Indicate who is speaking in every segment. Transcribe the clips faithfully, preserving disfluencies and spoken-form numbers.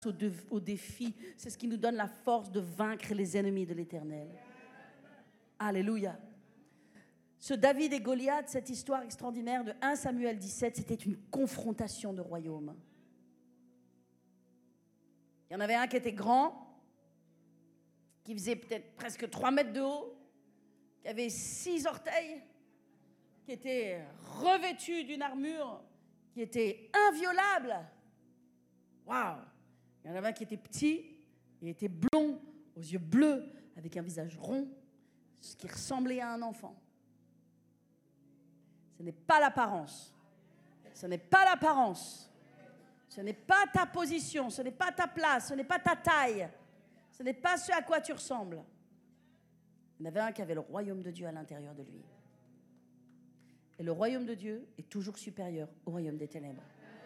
Speaker 1: au, de, au défi. C'est ce qui nous donne la force de vaincre les ennemis de l'Éternel. Alléluia. Ce David et Goliath, cette histoire extraordinaire de premier Samuel dix-sept, c'était une confrontation de royaumes. Il y en avait un qui était grand, qui faisait peut-être presque trois mètres de haut, qui avait six orteils, qui était revêtu d'une armure qui était inviolable. Waouh! Il y en avait un qui était petit, il était blond, aux yeux bleus, avec un visage rond, ce qui ressemblait à un enfant. Ce n'est pas l'apparence. Ce n'est pas l'apparence. Ce n'est pas ta position, ce n'est pas ta place, ce n'est pas ta taille. Ce n'est pas ce à quoi tu ressembles. Il y en avait un qui avait le royaume de Dieu à l'intérieur de lui. Et le royaume de Dieu est toujours supérieur au royaume des ténèbres.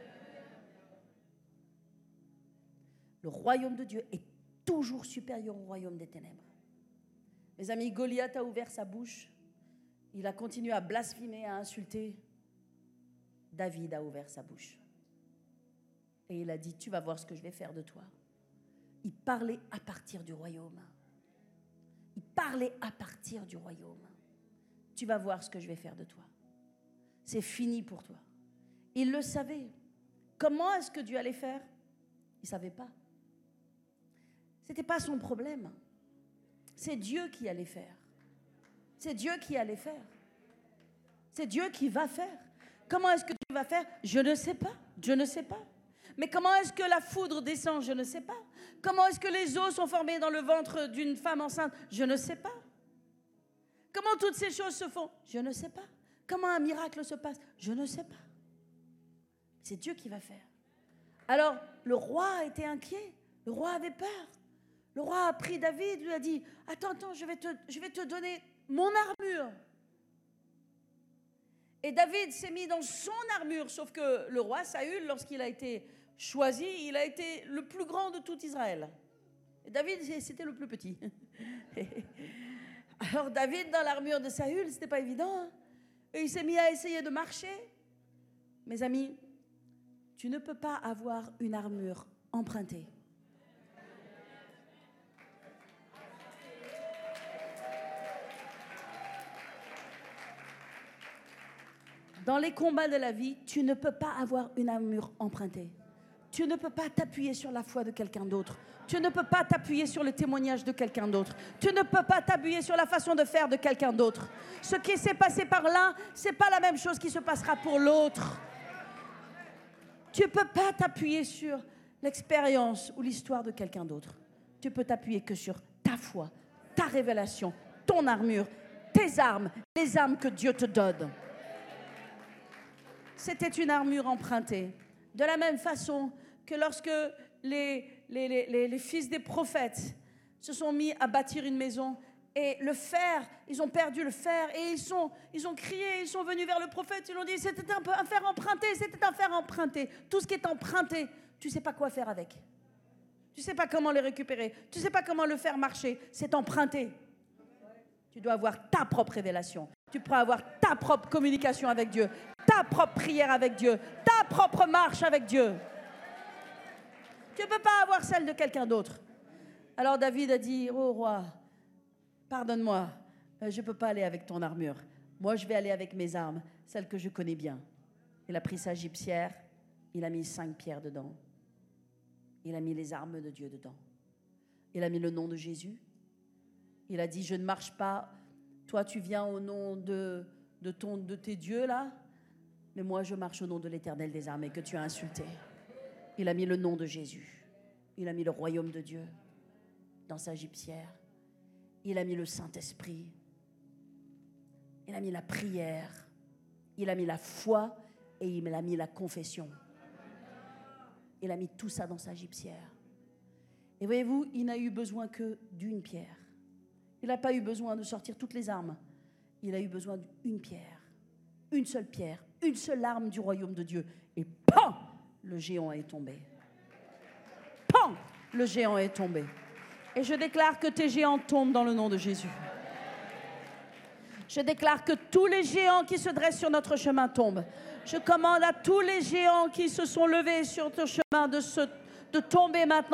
Speaker 1: Le royaume de Dieu est toujours supérieur au royaume des ténèbres. Mes amis, Goliath a ouvert sa bouche. Il a continué à blasphémer, à insulter. David a ouvert sa bouche. Et il a dit, tu vas voir ce que je vais faire de toi. Il parlait à partir du royaume. Il parlait à partir du royaume. Tu vas voir ce que je vais faire de toi. C'est fini pour toi. Il le savait. Comment est-ce que Dieu allait faire? Il ne savait pas. Ce n'était pas son problème. C'est Dieu qui allait faire. C'est Dieu qui allait faire. C'est Dieu qui va faire. Comment est-ce que tu vas faire? Je ne sais pas. Je ne sais pas. Mais comment est-ce que la foudre descend? Je ne sais pas. Comment est-ce que les os sont formés dans le ventre d'une femme enceinte? Je ne sais pas. Comment toutes ces choses se font? Je ne sais pas. Comment un miracle se passe? Je ne sais pas. C'est Dieu qui va faire. Alors, le roi était inquiet. Le roi avait peur. Le roi a pris David, lui a dit, attends, attends, je vais te, je vais te donner mon armure. Et David s'est mis dans son armure, sauf que le roi Saül, lorsqu'il a été choisi, il a été le plus grand de tout Israël. Et David, c'était le plus petit. Alors David, dans l'armure de Saül, c'était pas évident. Hein? Et il s'est mis à essayer de marcher. Mes amis, tu ne peux pas avoir une armure empruntée. Dans les combats de la vie, tu ne peux pas avoir une armure empruntée. Tu ne peux pas t'appuyer sur la foi de quelqu'un d'autre. Tu ne peux pas t'appuyer sur le témoignage de quelqu'un d'autre. Tu ne peux pas t'appuyer sur la façon de faire de quelqu'un d'autre. Ce qui s'est passé par l'un, ce n'est pas la même chose qui se passera pour l'autre. Tu ne peux pas t'appuyer sur l'expérience ou l'histoire de quelqu'un d'autre. Tu peux t'appuyer que sur ta foi, ta révélation, ton armure, tes armes, les armes que Dieu te donne. C'était une armure empruntée. De la même façon que lorsque les, les, les, les fils des prophètes se sont mis à bâtir une maison et le fer, ils ont perdu le fer et ils, sont, ils ont crié, ils sont venus vers le prophète, ils ont dit c'était un, un fer emprunté, c'était un fer emprunté. Tout ce qui est emprunté, tu ne sais pas quoi faire avec. Tu ne sais pas comment le récupérer. Tu ne sais pas comment le faire marcher. C'est emprunté. Tu dois avoir ta propre révélation. Tu pourras avoir ta propre communication avec Dieu, ta propre prière avec Dieu, ta propre marche avec Dieu. Tu ne peux pas avoir celle de quelqu'un d'autre. Alors David a dit, oh roi, pardonne-moi, je ne peux pas aller avec ton armure. Moi, je vais aller avec mes armes, celles que je connais bien. Il a pris sa gypsière, il a mis cinq pierres dedans. Il a mis les armes de Dieu dedans. Il a mis le nom de Jésus. Il a dit, je ne marche pas, toi tu viens au nom de, de, ton, de tes dieux là, mais moi je marche au nom de l'Éternel des armées que tu as insulté. Il a mis le nom de Jésus. Il a mis le royaume de Dieu dans sa gypsière. Il a mis le Saint-Esprit. Il a mis la prière. Il a mis la foi et il a mis la confession. Il a mis tout ça dans sa gypsière. Et voyez-vous, il n'a eu besoin que d'une pierre. Il n'a pas eu besoin de sortir toutes les armes. Il a eu besoin d'une pierre. Une seule pierre. Une seule arme du royaume de Dieu. Et PAM! Le géant est tombé. PAM! Le géant est tombé. Et je déclare que tes géants tombent dans le nom de Jésus. Je déclare que tous les géants qui se dressent sur notre chemin tombent. Je commande à tous les géants qui se sont levés sur ton chemin de se de tomber maintenant.